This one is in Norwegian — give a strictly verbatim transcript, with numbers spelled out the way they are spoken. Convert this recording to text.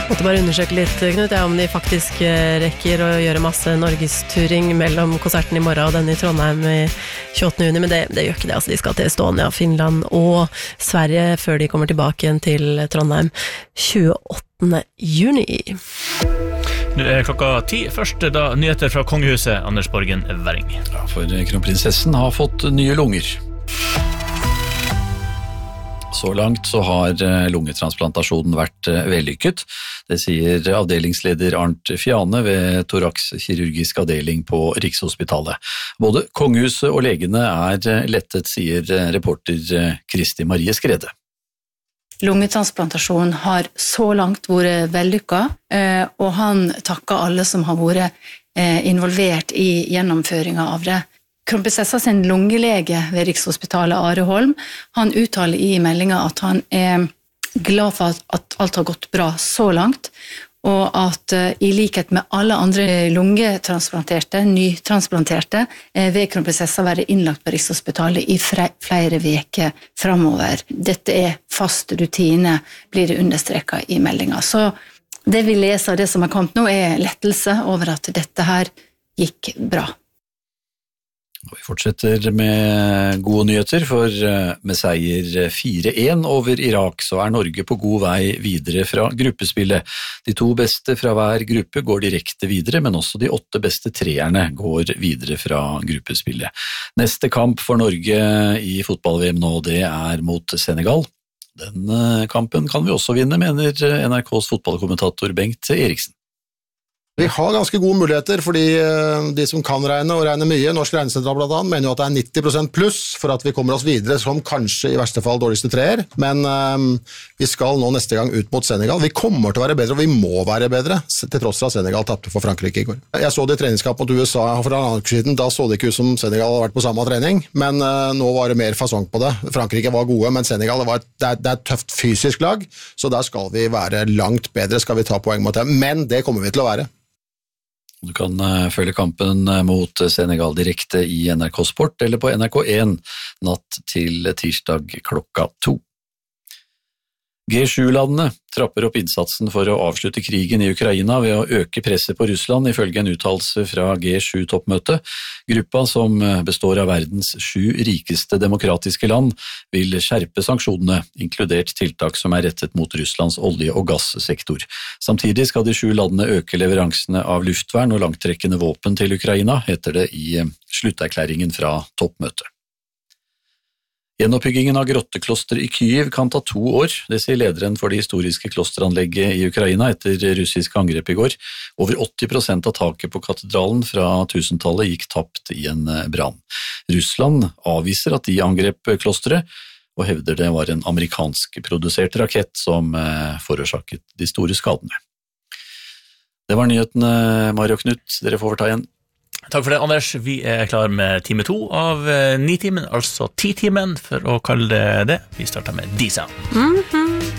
Måtte bare undersøke litt, Knut, ja, om de faktisk rekker å gjøre masse norgesturing mellom konserten i morgen og den i Trondheim i tjueåttende juni, men det, det gjør ikke det. Altså, de skal til Estonia, Finland og Sverige før de kommer tilbake igjen til Trondheim tjueåttende juni. Nå er klokka ti. Først da nyheter fra kongehuset, Anders Borgen Werring. Ja, for kronprinsessen har fått nye lunger. Så langt så har lungetransplantasjonen vært vellykket. Det sier avdelingsleder Arnt Fjane ved thorax-kirurgisk avdeling på Rikshospitalet. Både kongehuset og legene er lettet, sier reporter Kristi Marie Skrede. Lungetransplantasjonen har så langt vært vellykket, og han takker alle som har vært involvert i gjennomføringen av det. Kronprinsessa sin lungelege ved Rikshospitalet, Are Holm, han uttaler i meldingen at han er glad for at alt har gått bra så langt, og at i likhet med alle andre lungetransplanterte, nytransplanterte, vil kronprinsessa være innlagt på Rikshospitalet i flere veker fremover. Dette er fast rutine, blir det understrekket i meldingen. Så det vi leser av det som har kommet nå er lettelse over at dette her gikk bra. Vi fortsetter med gode nyheter, for med seier fire en over Irak så er Norge på god vei videre fra gruppespillet. De to beste fra hver gruppe går direkte videre, men også de åtte beste treerne går videre fra gruppespillet. Neste kamp for Norge i fotball-V M nå, det er mot Senegal. Den kampen kan vi også vinne, mener N R K's fotballkommentator Bengt Eriksen. Vi har ganske gode muligheter, fordi de som kan regne og regne mye, Norsk Regnesentral blant annet, mener jo at det er nitti prosent pluss for at vi kommer oss videre som kanskje i verste fall dårligste treer, men um, vi skal nå neste gang ut mot Senegal. Vi kommer til å være bedre, og vi må være bedre, til tross for at Senegal tappte for Frankrike i går. Jeg så det i treningskamp mot U S A for en annen siden, da så det ikke ut som Senegal hadde vært på samme trening, men uh, nå var det mer fasong på det. Frankrike var gode, men Senegal var et, det, er, det er et tøft fysisk lag, så der skal vi være langt bedre, skal vi ta poeng mot dem, men det kommer vi til å være. Du kan følge kampen mot Senegal direkte i N R K Sport eller på N R K én natt til tirsdag klokka to. G sju-landene trapper opp innsatsen for å avslutte krigen i Ukraina ved å øke presset på Russland, ifølge en uttalelse fra G sju-toppmøtet. Gruppa, som består av verdens sju rikeste demokratiske land, vil skjerpe sanksjonene, inkludert tiltak som er rettet mot Russlands olje- og gassektor. Samtidig skal de sju landene øke leveransene av luftvern og langtrekkende våpen til Ukraina, heter det i slutterklæringen fra toppmøtet. Gjenoppbyggingen av grotteklosteret i Kyiv kan ta to år, det sier lederen for det historiske klosteranlegget i Ukraina etter russiske angrep i går. Over åtti prosent av taket på katedralen fra tusentallet gikk tapt i en brann. Russland avviser at de angrep klosteret, og hevder det var en amerikansk produsert rakett som forårsaket de store skadene. Det var nyhetene, Mario og Knut, dere får overta igjen. Takk for det, Anders. Vi er klar med time to av Nitimen, altså ti-timen, for å kalle det det. Vi starter med Disa. Mhm.